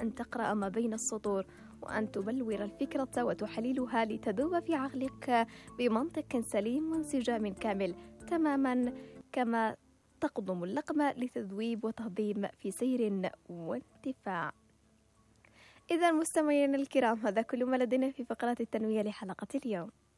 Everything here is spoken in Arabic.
أن تقرأ ما بين السطور، وأن تبلور الفكرة وتحللها لتذوب في عقلك بمنطق سليم وانسجام كامل، تماما كما تقضم اللقمة لتذويب وتهضيم في سير وانتفاع. إذا مستمعينا الكرام، هذا كل ما لدينا في فقرات التنوية لحلقة اليوم.